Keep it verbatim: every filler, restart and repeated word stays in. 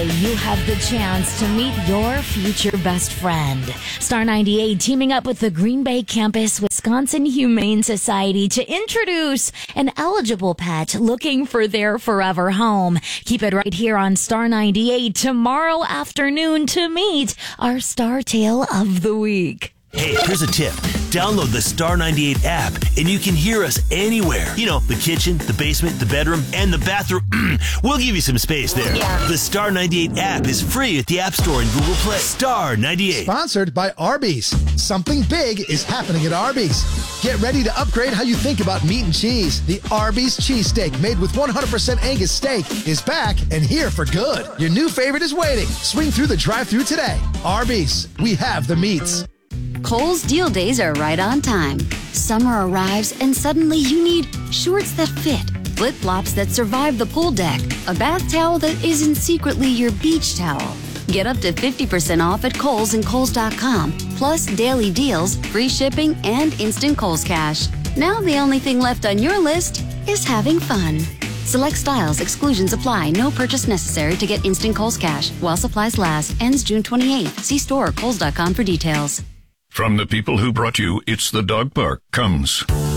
Today, you have the chance to meet your future best friend. Star ninety-eight teaming up with the Green Bay campus Wisconsin Humane Society to introduce an eligible pet looking for their forever home. Keep it right here on Star ninety-eight tomorrow afternoon to meet our Star Tale of the Week. Hey, here's a tip. Download the Star ninety-eight app, and you can hear us anywhere. You know, the kitchen, the basement, the bedroom, and the bathroom. We'll give you some space there. Yeah. The Star ninety-eight app is free at the App Store and Google Play. Star ninety-eight. Sponsored by Arby's. Something big is happening at Arby's. Get ready to upgrade how you think about meat and cheese. The Arby's cheesesteak, made with one hundred percent Angus steak, is back and here for good. Your new favorite is waiting. Swing through the drive-thru today. Arby's. We have the meats. Kohl's deal days are right on time. Summer arrives and suddenly you need shorts that fit, flip-flops that survive the pool deck, a bath towel that isn't secretly your beach towel. Get up to fifty percent off at Kohl's and Kohl's dot com, plus daily deals, free shipping, and instant Kohl's Cash. Now the only thing left on your list is having fun. Select styles, exclusions apply, no purchase necessary to get instant Kohl's Cash. While supplies last, ends June twenty-eighth. See store or Kohl's dot com for details. From the people who brought you It's the Dog Park comes